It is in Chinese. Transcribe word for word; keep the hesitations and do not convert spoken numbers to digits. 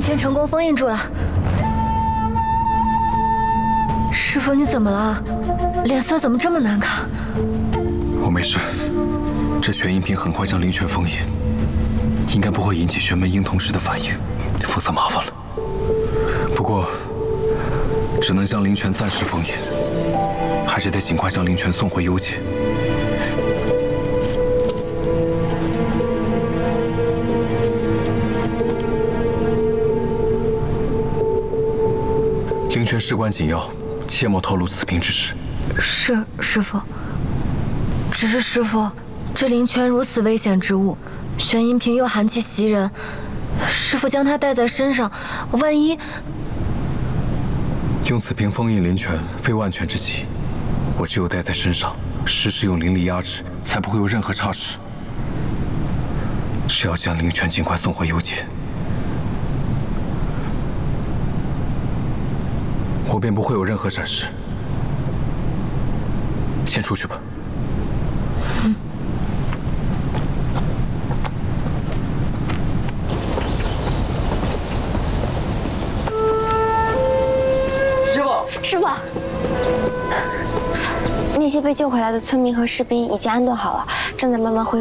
泉成功封印住了。师傅，你怎么了？脸色怎么这么难看？ 我没事，这玄阴瓶很快将灵泉封印，应该不会引起玄门婴童石的反应，否则麻烦了。不过，只能将灵泉暂时封印，还是得尽快将灵泉送回幽界。 灵泉事关紧要，切莫透露此瓶之事。 是师傅。只是师傅，这灵泉如此危险之物，玄阴瓶又寒气袭人，师傅将它带在身上，万一…… 用此瓶封印灵泉，非万全之计。我只有带在身上，时时用灵力压制，才不会有任何差池。只要将灵泉尽快送回幽界。 我便不会有任何闪失。先出去吧。 嗯。 师傅， 师傅，那些被救回来的村民和士兵已经安顿好了，正在慢慢恢复。